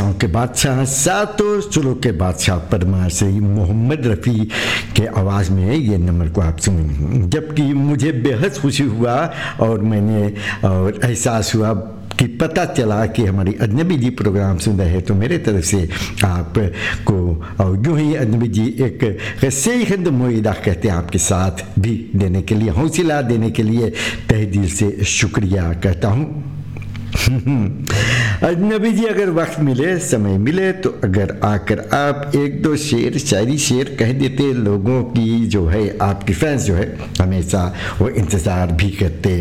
बादशाहों के बादशाह, सातों सुरों के बादशाह परमार से मोहम्मद रफ़ी के आवाज़ में ये नंबर को आप सुनें। जबकि मुझे बेहद खुशी हुआ और मैंने और एहसास हुआ कि पता चला कि हमारी अजनबी जी प्रोग्राम सुन रहे हैं, तो मेरे तरफ से आपको और यूँ ही अजनबी जी एक सेहद मुईदा कहते हैं आपके साथ भी देने के लिए, हौसला देने के लिए तहे दिल से शुक्रिया कहता हूँ। अजनबी जी अगर वक्त मिले, समय मिले, तो अगर आकर आप एक दो शेर शायरी शेर कह देते, लोगों की जो है आपकी फैंस जो है हमेशा वो इंतज़ार भी करते